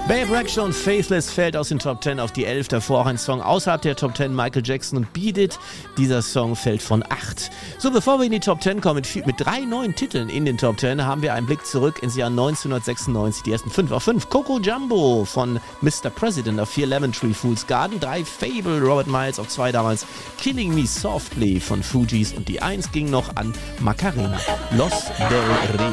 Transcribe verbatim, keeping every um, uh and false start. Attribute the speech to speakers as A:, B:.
A: Babe Rexha und Faithless fällt aus den Top zehn auf die elf, davor auch ein Song außerhalb der Top zehn, Michael Jackson und Beat It. Dieser Song fällt von acht. So, bevor wir in die Top zehn kommen, mit, viel, mit drei neuen Titeln in den Top zehn, haben wir einen Blick zurück ins Jahr neunzehnhundertsechsundneunzig. Die ersten fünf auf fünf. Coco Jumbo von Mister President auf vier, Lemon Tree Fool's Garden. drei, Fable, Robert Miles auf zwei damals. Killing Me Softly von Fugees und die eins ging noch an Macarena. Los del Rey.